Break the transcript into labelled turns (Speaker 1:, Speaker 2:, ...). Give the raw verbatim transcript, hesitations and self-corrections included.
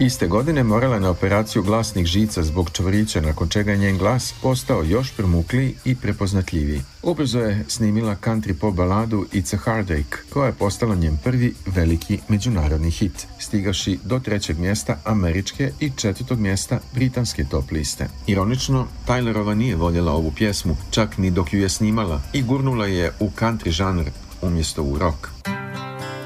Speaker 1: Iste godine morala je na operaciju glasnih žica zbog čvorića, nakon čega je njen glas postao još premukliji i prepoznatljiviji. Ubrzo je snimila country pop baladu It's a Heartache, koja je postala njen prvi veliki međunarodni hit, stigaši do trećeg mjesta američke i četvrtog mjesta britanske top liste. Ironično, Tylerova nije voljela ovu pjesmu, čak ni dok ju je snimala, i gurnula je u country žanr umjesto u rock.